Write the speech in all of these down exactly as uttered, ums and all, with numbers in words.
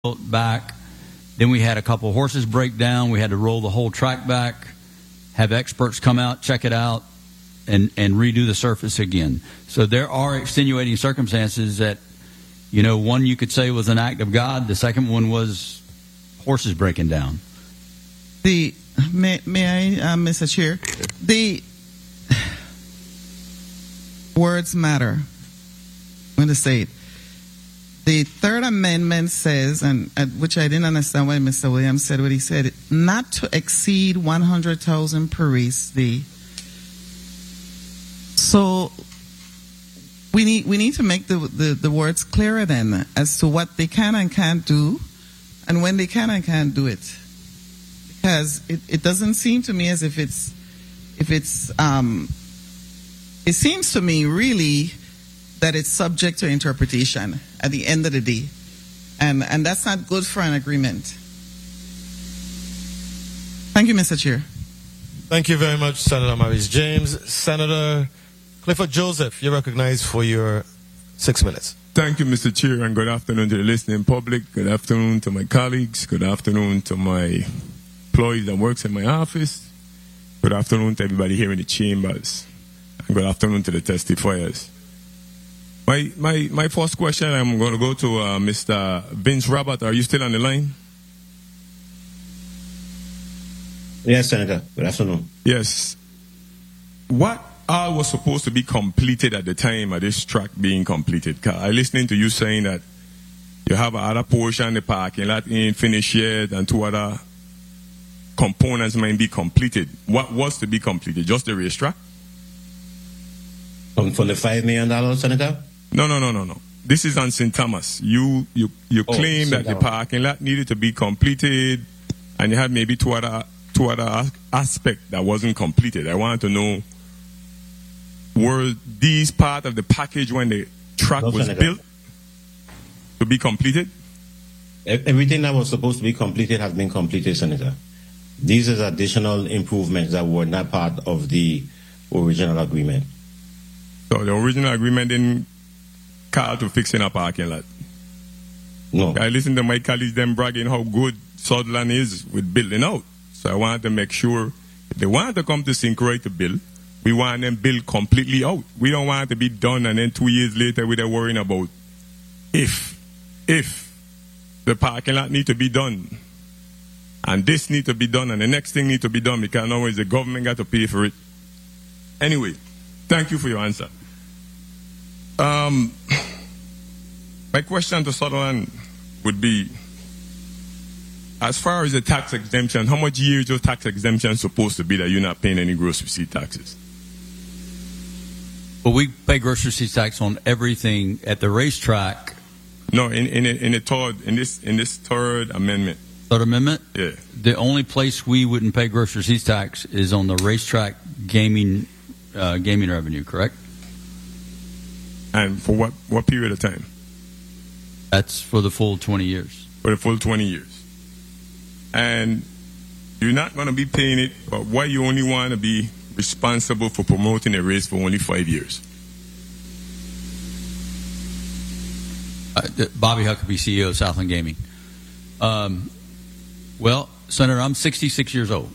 back. Then we had a couple of horses break down. We had to roll the whole track back, have experts come out, check it out, and, and redo the surface again. So there are extenuating circumstances that, you know, one you could say was an act of God. The second one was horses breaking down. The may, may I, uh, Mister Chair, the words matter. I'm going to say it. The Third Amendment says, and uh, which I didn't understand why Mister Williams said what he said, not to exceed one hundred thousand per race. The so we need we need to make the, the the words clearer then as to what they can and can't do, and when they can and can't do it, because it, it doesn't seem to me as if it's if it's um it seems to me really that it's subject to interpretation at the end of the day. And and that's not good for an agreement. Thank you, Mister Chair. Thank you very much, Senator Maurice James. Senator Clifford Joseph, you're recognized for your six minutes. Thank you, Mister Chair, and good afternoon to the listening public. Good afternoon to my colleagues. Good afternoon to my employees that works in my office. Good afternoon to everybody here in the chambers. And good afternoon to the testifiers. My, my my first question, I'm going to go to uh, Mister Vince Robert. Are you still on the line? Yes, Senator. Good afternoon. Yes. What all was supposed to be completed at the time of this track being completed? I listening to you saying that you have another portion of the parking lot ain't finished yet and two other components might be completed. What was to be completed? Just the racetrack? Um, for the five million dollars, Senator? No, no, no, no, no. This is on Saint Thomas. You you you oh, claim that the parking lot needed to be completed, and you had maybe two other two other aspects that wasn't completed. I want to know, were these part of the package when the track no, was Senator. built to be completed? Everything that was supposed to be completed has been completed, Senator. These are additional improvements that were not part of the original agreement. So the original agreement didn't call to fixing a parking lot. No. I listen to my colleagues them bragging how good Sutherland is with building out. So I want to make sure if they want to come to Syncroy to build, we want them build completely out. We don't want it to be done and then two years later we're worrying about if, if the parking lot need to be done and this need to be done and the next thing need to be done because now the government got to pay for it. Anyway, thank you for your answer. Um, my question to Sutherland would be, as far as the tax exemption, how much years your tax exemption supposed to be that you're not paying any gross receipt taxes? Well, we pay gross receipt tax on everything at the racetrack. No, in in in the third in this in this third amendment. Third amendment. Yeah. The only place we wouldn't pay gross receipt tax is on the racetrack gaming uh, gaming revenue. Correct. And for what, what period of time? That's for the full twenty years. For the full twenty years. And you're not going to be paying it, but why you only want to be responsible for promoting a race for only five years? Uh, Bobby Huckabee, C E O of Southland Gaming. Um, well, Senator, I'm sixty-six years old.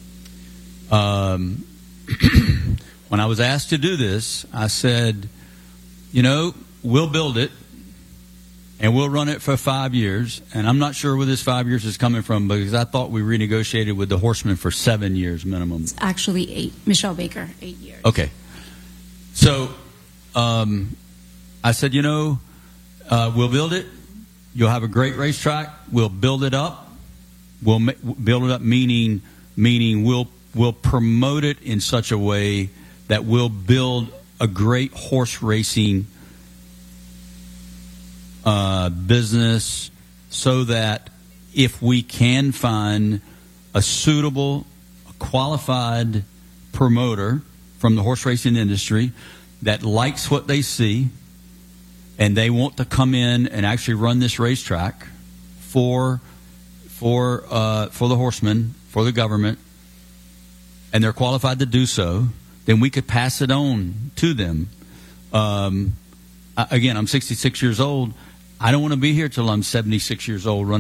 Um, when I was asked to do this, I said, you know, we'll build it, and we'll run it for five years. And I'm not sure where this five years is coming from because I thought we renegotiated with the Horsemen for seven years minimum. It's actually eight. Michelle Baker, eight years. Okay. So um, I said, you know, uh, we'll build it. You'll have a great racetrack. We'll build it up. We'll ma- build it up, meaning meaning we'll we'll promote it in such a way that we'll build a great horse racing uh, business so that if we can find a suitable, qualified promoter from the horse racing industry that likes what they see and they want to come in and actually run this racetrack for for uh, for the horsemen, for the government, and they're qualified to do so, then we could pass it on to them. Um, again, I'm sixty-six years old. I don't want to be here till I'm seventy-six years old running